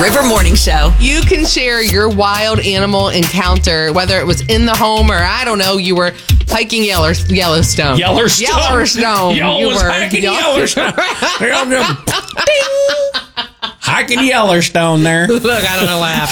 River Morning Show. You can share your wild animal encounter, whether it was in the home or, I don't know, you were hiking Yellowstone. Yellowstone. You were hiking Yellowstone. Hiking Yellowstone there. Look, I don't know what happened.